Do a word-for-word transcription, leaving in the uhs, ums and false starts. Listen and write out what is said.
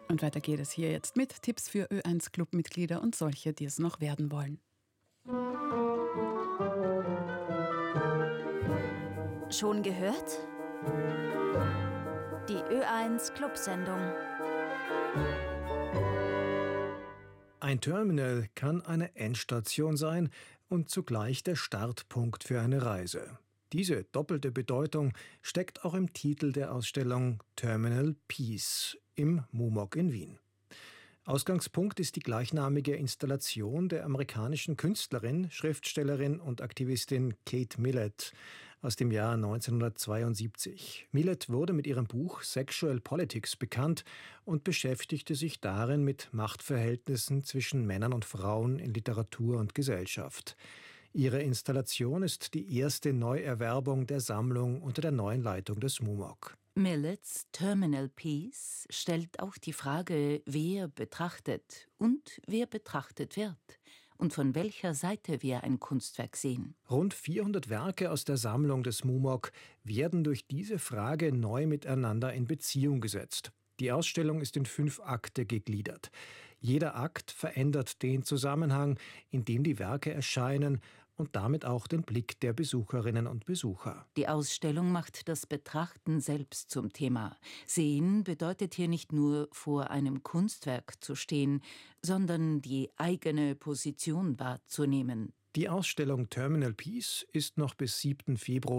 Und weiter geht es hier jetzt mit Tipps für Ö eins Clubmitglieder und solche, die es noch werden wollen. Schon gehört? Die Ö eins Clubsendung. Ein Terminal kann eine Endstation sein und zugleich der Startpunkt für eine Reise. Diese doppelte Bedeutung steckt auch im Titel der Ausstellung Terminal Peace im MUMOC in Wien. Ausgangspunkt ist die gleichnamige Installation der amerikanischen Künstlerin, Schriftstellerin und Aktivistin Kate Millett aus dem Jahr neunzehnhundertzweiundsiebzig. Millett wurde mit ihrem Buch Sexual Politics bekannt und beschäftigte sich darin mit Machtverhältnissen zwischen Männern und Frauen in Literatur und Gesellschaft. Ihre Installation ist die erste Neuerwerbung der Sammlung unter der neuen Leitung des MUMOC. Milletts Terminal Peace stellt auch die Frage, wer betrachtet und wer betrachtet wird und von welcher Seite wir ein Kunstwerk sehen. Rund vierhundert Werke aus der Sammlung des MUMOC werden durch diese Frage neu miteinander in Beziehung gesetzt. Die Ausstellung ist in fünf Akte gegliedert. Jeder Akt verändert den Zusammenhang, in dem die Werke erscheinen und damit auch den Blick der Besucherinnen und Besucher. Die Ausstellung macht das Betrachten selbst zum Thema. Sehen bedeutet hier nicht nur vor einem Kunstwerk zu stehen, sondern die eigene Position wahrzunehmen. Die Ausstellung Terminal Peace ist noch bis siebten Februar